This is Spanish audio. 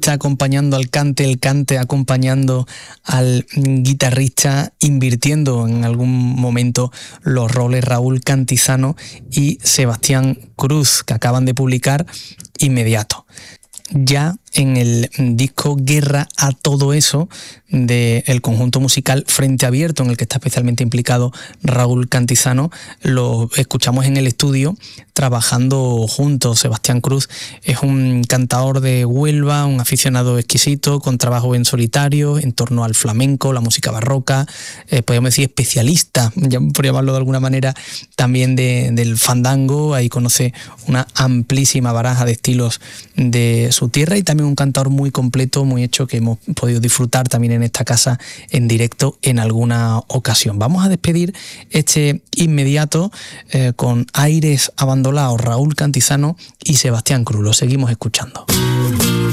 guitarrista acompañando al cante, el cante acompañando al guitarrista, invirtiendo en algún momento los roles Raúl Cantizano y Sebastián Cruz, que acaban de publicar Inmediato. Ya en el disco Guerra a todo eso del conjunto musical Frente Abierto, en el que está especialmente implicado Raúl Cantizano, lo escuchamos en el estudio trabajando juntos. Sebastián Cruz es un cantador de Huelva, un aficionado exquisito, con trabajo en solitario, en torno al flamenco, la música barroca, podríamos decir especialista, por llamarlo de alguna manera, también del fandango. Ahí conoce una amplísima baraja de estilos de su tierra y también un cantador muy completo, muy hecho, que hemos podido disfrutar también en esta casa en directo en alguna ocasión. Vamos a despedir este Inmediato con aires abandonados, Raúl Cantizano y Sebastián Cruz. Lo seguimos escuchando.